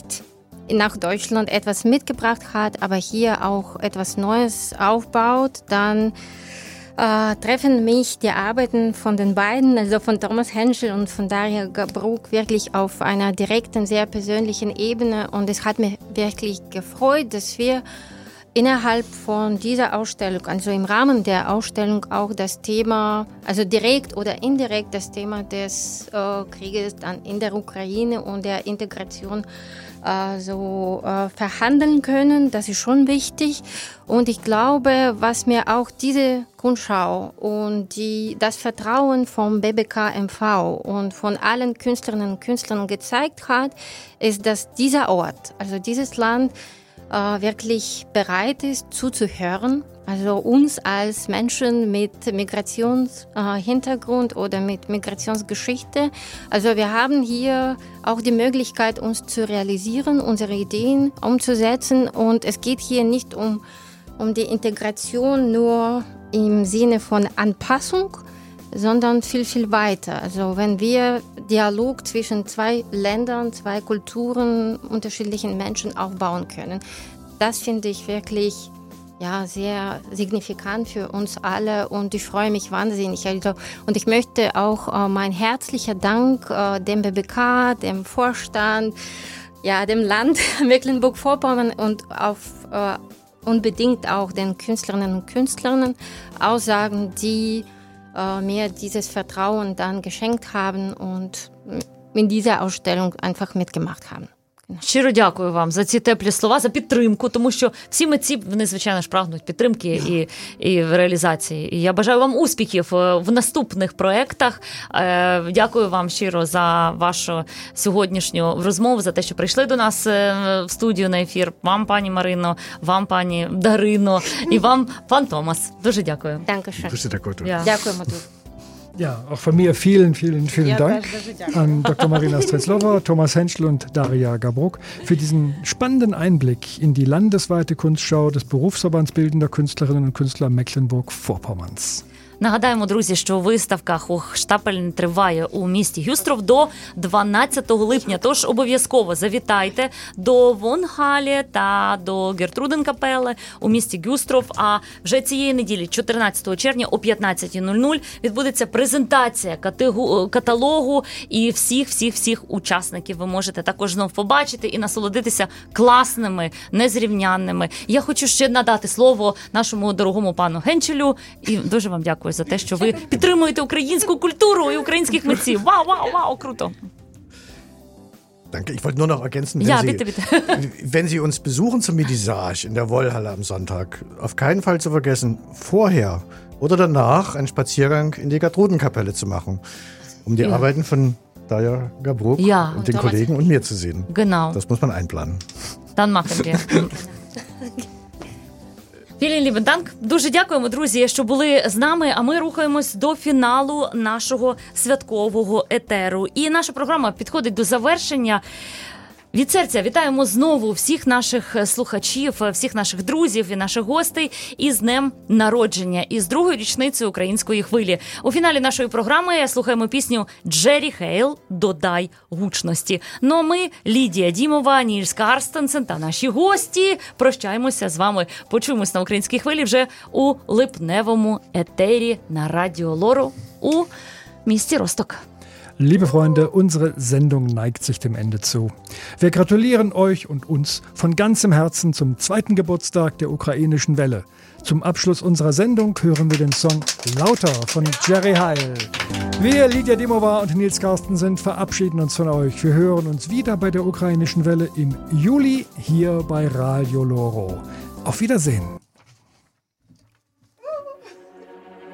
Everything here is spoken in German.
nicht nach Deutschland etwas mitgebracht hat, aber hier auch etwas Neues aufbaut, dann treffen mich die Arbeiten von den beiden, also von Thomas Henschel und von Daria Gabruck, wirklich auf einer direkten, sehr persönlichen Ebene. Und es hat mich wirklich gefreut, dass wir innerhalb von dieser Ausstellung, also im Rahmen der Ausstellung auch das Thema, also direkt oder indirekt das Thema des Krieges dann in der Ukraine und der Integration verhandeln können. Das ist schon wichtig. Und ich glaube, was mir auch diese Kunstschau und das Vertrauen vom BBK MV und von allen Künstlerinnen und Künstlern gezeigt hat, ist, dass dieser Ort, also dieses Land, wirklich bereit ist, zuzuhören. Also uns als Menschen mit Migrationshintergrund oder mit Migrationsgeschichte. Also wir haben hier auch die Möglichkeit, uns zu realisieren, unsere Ideen umzusetzen. Und es geht hier nicht um die Integration nur im Sinne von Anpassung, sondern viel, viel weiter. Also wenn wir Dialog zwischen zwei Ländern, zwei Kulturen, unterschiedlichen Menschen aufbauen können, das finde ich wirklich sehr signifikant für uns alle und ich freue mich wahnsinnig. Also, und ich möchte auch mein herzlicher Dank dem BBK, dem Vorstand, dem Land Mecklenburg-Vorpommern und unbedingt auch den Künstlerinnen und Künstlern aussagen, die mir dieses Vertrauen dann geschenkt haben und in dieser Ausstellung einfach mitgemacht haben. Щиро дякую вам за ці теплі слова, за підтримку, тому що всі митці, вони, звичайно ж, прагнуть підтримки і в реалізації. І я бажаю вам успіхів в наступних проєктах. Дякую вам щиро за вашу сьогоднішню розмову, за те, що прийшли до нас в студію на ефір. Вам, пані Марино, вам, пані Дарино, і вам, пан Томас. Дуже дякую. Дякуємо дуже. Ja, auch von mir vielen, vielen, vielen Dank an Dr. Marina Streltsova, Thomas Henschel und Daria Gabruck für diesen spannenden Einblick in die landesweite Kunstschau des Berufsverbands Bildender Künstlerinnen und Künstler Mecklenburg-Vorpommerns. Нагадаємо, друзі, що виставка Hochstapeln триває у місті Гюстров до 12 липня, тож обов'язково завітайте до Вонхалі та до Гертруденкапеле у місті Гюстров, а вже цієї неділі, 14 червня о 15:00 відбудеться презентація каталогу і всіх учасників ви можете також знов побачити і насолодитися класними, незрівнянними. Я хочу ще надати слово нашому дорогому пану Генчелю і дуже вам дякую за те, що ви підтримуєте українську культуру і українських митців. Вау, круто. Danke, ich wollte nur noch ergänzen, bitte. Wenn Sie uns besuchen zum Medisage in der Wollhalle am Sonntag, auf keinen Fall zu vergessen, vorher oder danach einen Spaziergang in die Gertrudenkapelle zu machen, um die Arbeiten von Daria Gabruck und den Kollegen und mir zu sehen. Genau. Das muss man einplanen. Dann machen wir. Vielen lieben Dank. Дуже дякуємо, друзі, що були з нами, а ми рухаємось до фіналу нашого святкового етеру. І наша програма підходить до завершення. Від серця вітаємо знову всіх наших слухачів, всіх наших друзів і наших гостей із Днем народження, із другою річницею української хвилі. У фіналі нашої програми слухаємо пісню «Джері Хейл. Додай гучності». Ну а ми, Лідія Дімова, Нільс Карстенсен та наші гості прощаємося з вами. Почуємось на українській хвилі вже у липневому етері на Радіо Лору у місті Росток. Liebe Freunde, unsere Sendung neigt sich dem Ende zu. Wir gratulieren euch und uns von ganzem Herzen zum 2. Geburtstag der ukrainischen Welle. Zum Abschluss unserer Sendung hören wir den Song Lauter von Jerry Heil. Wir, Lidia Dimova und Nils Carstensen, verabschieden uns von euch. Wir hören uns wieder bei der ukrainischen Welle im Juli hier bei Radio Loro. Auf Wiedersehen.